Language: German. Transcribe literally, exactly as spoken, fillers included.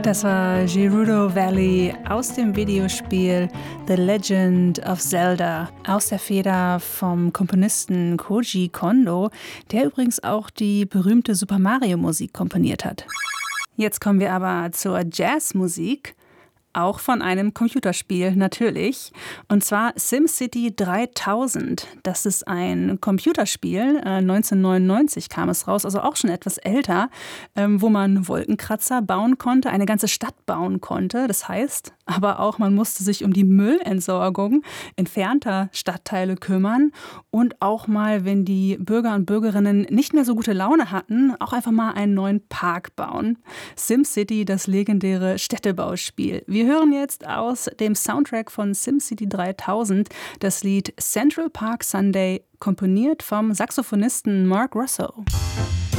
Das war Gerudo Valley aus dem Videospiel The Legend of Zelda aus der Feder vom Komponisten Koji Kondo, der übrigens auch die berühmte Super Mario Musik komponiert hat. Jetzt kommen wir aber zur Jazzmusik. Auch von einem Computerspiel, natürlich. Und zwar SimCity dreitausend. Das ist ein Computerspiel. neunzehnhundertneunundneunzig kam es raus, also auch schon etwas älter, wo man Wolkenkratzer bauen konnte, eine ganze Stadt bauen konnte. Das heißt aber auch, man musste sich um die Müllentsorgung entfernter Stadtteile kümmern. Und auch mal, wenn die Bürger und Bürgerinnen nicht mehr so gute Laune hatten, auch einfach mal einen neuen Park bauen. SimCity, das legendäre Städtebauspiel. Wir Wir hören jetzt aus dem Soundtrack von SimCity dreitausend das Lied Central Park Sunday, komponiert vom Saxophonisten Mark Russo.